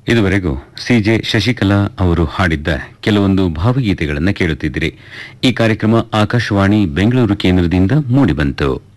ಇದುವರೆಗೂ ಸಿಜೆ ಶಶಿಕಲಾ ಅವರು ಹಾಡಿದ್ದ ಕೆಲವೊಂದು ಭಾವಗೀತೆಗಳನ್ನು ಕೇಳುತ್ತಿದ್ದಿರಿ. ಈ ಕಾರ್ಯಕ್ರಮ ಆಕಾಶವಾಣಿ ಬೆಂಗಳೂರು ಕೇಂದ್ರದಿಂದ ಮೂಡಿಬಂತು.